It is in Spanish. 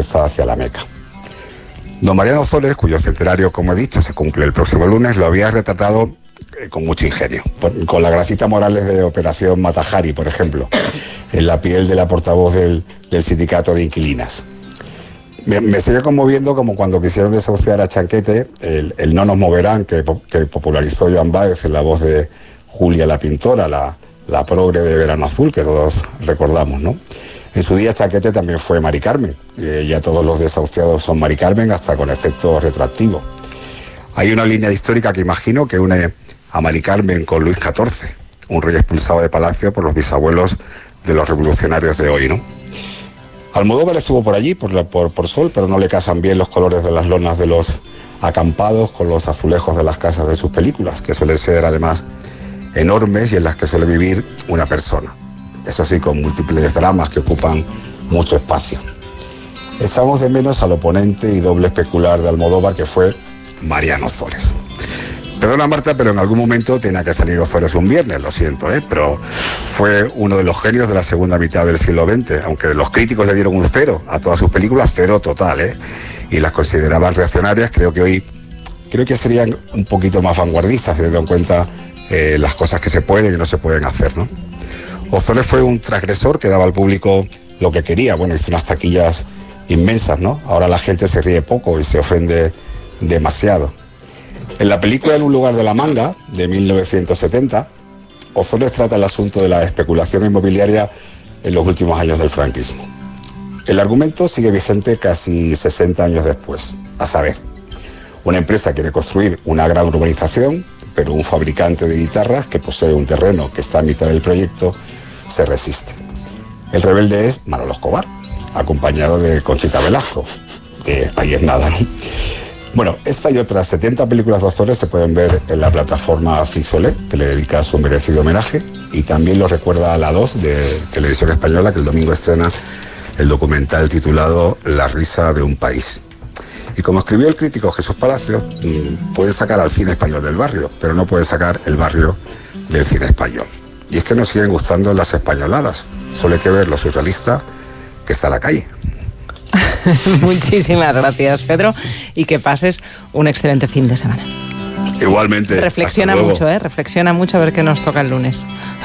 cruza hacia la Meca. Don Mariano Ozores, cuyo centenario, como he dicho, se cumple el próximo lunes, lo había retratado con mucho ingenio, con la Gracita Morales de Operación Matajari, por ejemplo, en la piel de la portavoz del sindicato de inquilinas. Me sigue conmoviendo como cuando quisieron desahuciar a Chanquete, el No nos moverán, que popularizó Joan Baez en la voz de Julia la Pintora, la progre de Verano Azul, que todos recordamos, ¿no? En su día Chanquete también fue Mari Carmen, ya todos los desahuciados son Mari Carmen, hasta con efecto retroactivo. Hay una línea histórica que imagino que une a Mari Carmen con Luis XIV, un rey expulsado de palacio por los bisabuelos de los revolucionarios de hoy, ¿no? Almodóvar estuvo por allí, por Sol, pero no le casan bien los colores de las lonas de los acampados con los azulejos de las casas de sus películas, que suelen ser además enormes y en las que suele vivir una persona. Eso sí, con múltiples dramas que ocupan mucho espacio. Echamos de menos al oponente y doble especular de Almodóvar, que fue Mariano Ozores. Perdona, Marta, pero en algún momento tenía que salir Ozores un viernes, lo siento, pero fue uno de los genios de la segunda mitad del siglo XX, aunque los críticos le dieron un 0 a todas sus películas, 0 total, y las consideraban reaccionarias. Creo que serían un poquito más vanguardistas, teniendo en cuenta las cosas que se pueden y no se pueden hacer, ¿no? Ozores fue un transgresor que daba al público lo que quería. Bueno, hizo unas taquillas inmensas, ¿no? Ahora la gente se ríe poco y se ofende demasiado. En la película En un lugar de la manga, de 1970, Ozores trata el asunto de la especulación inmobiliaria en los últimos años del franquismo. El argumento sigue vigente casi 60 años después. A saber, una empresa quiere construir una gran urbanización, pero un fabricante de guitarras que posee un terreno que está a mitad del proyecto se resiste. El rebelde es Manolo Escobar, acompañado de Conchita Velasco, que ahí es nada, ¿no? Bueno, esta y otras 70 películas de Ozores se pueden ver en la plataforma Flixolé, que le dedica su merecido homenaje, y también lo recuerda a La 2 de Televisión Española, que el domingo estrena el documental titulado La risa de un país. Y como escribió el crítico Jesús Palacios, puede sacar al cine español del barrio, pero no puede sacar el barrio del cine español. Y es que nos siguen gustando las españoladas. Solo hay que ver lo surrealista que está en la calle. Muchísimas gracias, Pedro, y que pases un excelente fin de semana. Igualmente. Reflexiona mucho, reflexiona mucho a ver qué nos toca el lunes.